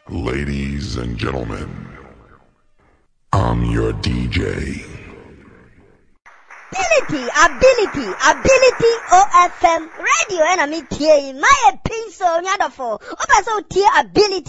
Ladies and gentlemen, I'm your DJ. Ability OFM radio and I'm here. My pin so wonderful. Opa so ability.